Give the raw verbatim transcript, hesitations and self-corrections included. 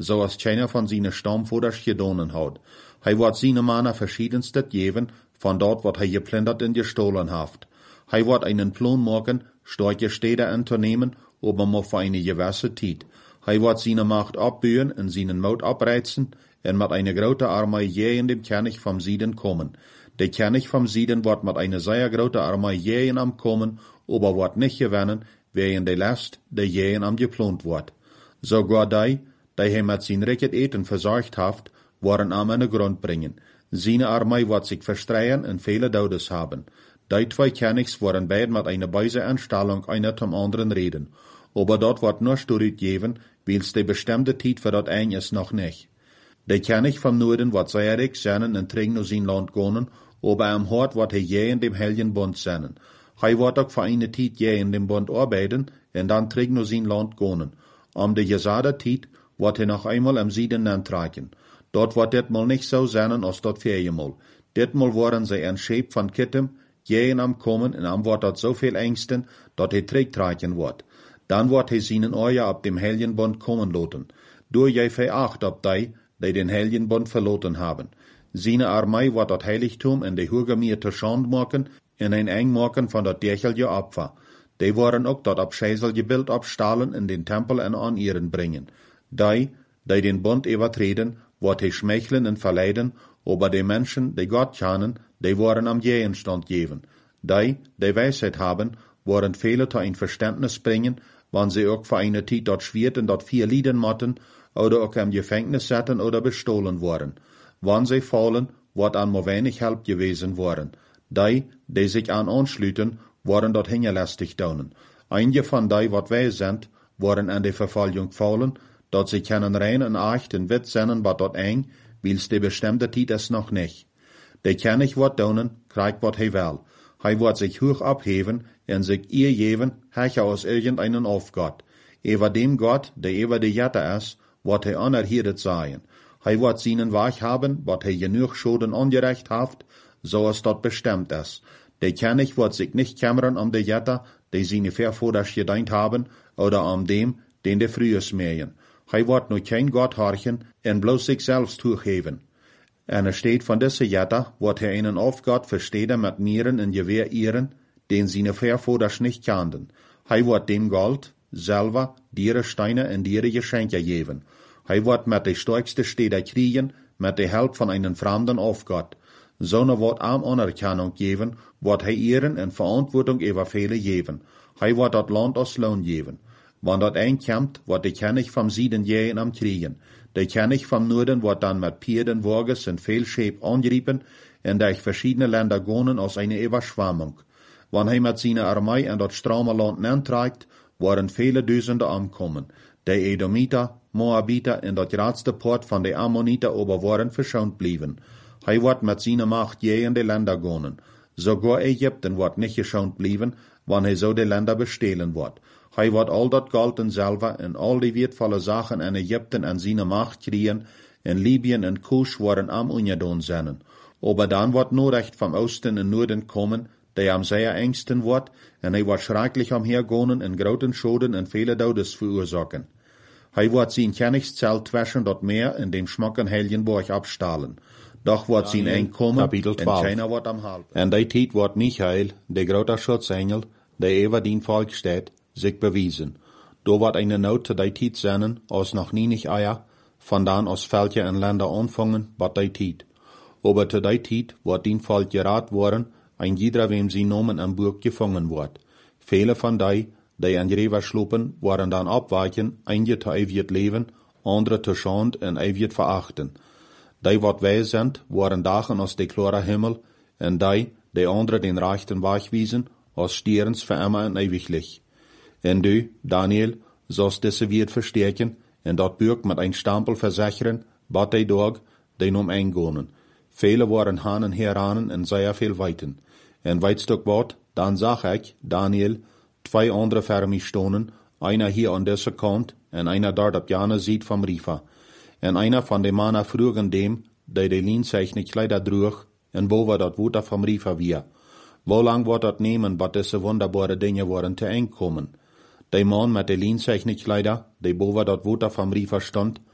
zoals keiner van zijn stamvoders gedaan had. Hij wordt zijn mannen verschiedenste geven van dat wat hij geplundert en gestohlen heeft. Hij wordt einen Plan maken, starke Städte anzunehmen, aber mal für eine gewisse Zeit. Hij wordt zijn macht opbouwen en zijn moed opreizen en met eine grote Armee je in dem König vom Süden kommen. Der König vom Süden wordt met eine sehr grote Armee je in am kommen, aber wordt nicht gewinnen, wegen der Last, der je in am geplant wordt. Sogar die, die hij met zijn ricket eten versorgt heeft, worden am eine Grund bringen. Seine Armee wird sich verstreuen en viele Todes haben. Die zwei Königs worden beide mit einer bösen Anstellung einer zum anderen reden. Aber dort wird nur Studie geben, weil's die bestimmte Zeit für dort ein ist noch nicht. Der König vom Norden wird sehr reich sein und trägt nur sein Land gehen, aber am Hort wird er je in dem Heiligen Bund sein. Er wird auch für eine Zeit je in dem Bund arbeiten und dann trägt nur sein Land gehen. Um die gesagte Zeit wird er noch einmal am Süden antragen. Dort wird det mal nicht so sein, als dort viermal. Det mal worden sie ein Schäb von Kittem, je in am kommen und am wird dort so viel Ängsten, dort er trägt tragen wird. Dann wird er seinen Euer ab dem Heiligen Bund kommen lassen. Durch je veracht ob die, die den Heiligen Bund verloren haben. Seine Armee wird das Heiligtum in die Hürgemir zur Schande machen und ein eng machen von dat derchelige Opfer. Die wollen auch dat abscheißelge Bild abstahlen in den Tempel und an ihren bringen. Die, die den Bund übertreten, wird er schmeicheln und verleiden, aber die Menschen, die Gott kennen, die wollen am Gegenstand geben. Die, die Weisheit haben, wollen viele zu ein Verständnis bringen, wann sie auch für eine Zeit dort schwert und dort vier Lieden motten, oder auch im Gefängnis setzen oder bestohlen worden. Wann sie fallen, wird an nur wenig Help gewesen worden. Die, die sich an anschlüten, worden dort hingelästig daunen. Einige von die, wat wij sind, worden an die Verfolgung fallen, dort sie können rein und echt und wit sein, wat dort eng, weil's die bestimmte Zeit ist noch nicht. Der König wird daunen, kriegt wat hij will. Hij wird sich hoch abheben und sich ihr geben, hecher aus irgendeinen Aufgott. Über dem Gott, der über die Jette ist, wird er anerhirret sein. Hij wird seinen Weg haben, wat er genug Schulden angerecht hat, so es dort bestimmt ist. Der König wird sich nicht kümmern um die Jette, die seine Vorvorders gedient haben, oder um dem, den der frühes mähen. Hij wird nur kein Gott horchen, und bloß sich selbst hochheben. En er steht von dieser Jette, wird er einen Aufgott verstehen mit Nieren und Gewehr ihren, den seine Vorvorders nicht kannten. Hij wird dem Gold, Silber, Diere Steine und Diere Geschenke geben. Hij wird mit de stärkste Städte kriegen, mit der Hilfe von einem fremden Aufgott. So ne wird am Anerkennung geben, wird hij ihren in Verantwortung über viele geben. Hij wird dat Land als Lohn geben. Wann dat einkommt, wird der König vom Süden jähen am kriegen. Der König vom Norden wird dann mit Pferden, Wagens und viel Schäb angrieben und durch verschiedene Länder gehen als eine Überschwemmung. Wann hij mit seiner Armee in dat strame Land antreibt, werden viele Dutzende ankommen. Die Edomiter, Moabiter und das grootste Port von den Ammoniter aber waren verschont blieben. Hij wird mit seiner Macht je in die Länder gehen. Sogar Ägypten wird nicht geschont blieben, wann hij so die Länder bestehlen wird. Hij wird all dat Gold und Silber und all die wertvolle Sachen in Ägypten an seine Macht kriegen, in Libyen und Kusch werden am ungedaan sein. Aber dann wird nur recht vom Osten und Norden kommen, der am sehr engsten wird, und hij wird schrecklich umhergehen und großen Schulden und viele Todes verursachen. Hij wird sein Königszelt zwischen dort Meer in dem schmucken Heiligenburg abstahlen. Doch wird sein Einkommen, und keiner wird am halten. Und die Zeit wird Michael, der große Schutzengel, der über den Volk steht, sich bewiesen. Da wird eine Not zu der Zeit sein, als noch nie nicht Eier, von dann aus Völker und Länder anfangen, bat die Zeit. Aber zu der Zeit wird den Volk gerat worden, ein jeder, wem sie Namen am Burg gefangen wird. Viele von die, die an Rever schlupen, waren dann abweichen, einige zu ewig leben, andere zu Schand und ewig verachten. Die, wat wij sind, waren dagen aus de klare Himmel, und die, die andere den rechten Weg wiesen, aus Stierens für immer und ewiglich. Und du, Daniel, sollst diese wird verstärken, und dort Burg mit ein Stempel versichern, bat die Tag, den um eingehen. Viele waren hanen heranen und sehr viel weiten. Und weitstück wat, dann sag ich, Daniel, zwei andere für mich stonen, einer hier an dieser Kant, und einer dort ab Jana sieht vom Rifa. Und einer von den Mannen frugen dem, der die Lienzeichen Kleider trug, und wo war dat Wuter vom Rifa wir. Wo lang wird dat nehmen, bat diese wunderbare Dinge waren zu eng kommen. Der Mann mit den Lienzeichen Kleider, der boven dat Wuter vom Rifa stand,